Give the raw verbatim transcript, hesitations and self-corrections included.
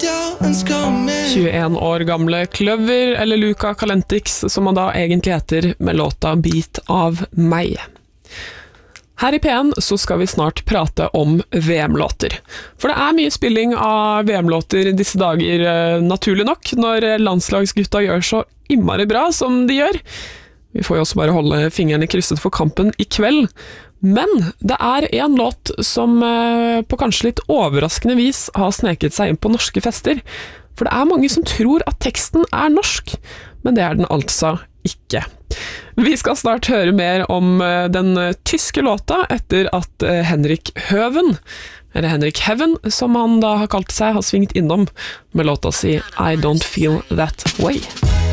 tjueen år gamle Kløver, eller Luca Kalentix, som han da egentlig heter, med låta Bit av meg. Her i P en så skal vi snart prate om V M-låter. For det er mye spilling av V M-låter disse dager, naturlig nok, når landslagsgutta gjør så innmari bra som de gjør. Vi får jo også bare holde fingrene krysset for kampen i kveld. Men det er en låt som på kanskje litt overraskende vis har sneket seg inn på norske fester. For det er mange som tror at teksten er norsk, men det er den altså ikke. Vi skal snart høre mer om den tyske låta etter at Henrik Høven, eller Henrik Heaven, som han da har kalt seg, har svingt innom med låta si I Don't Feel That Way.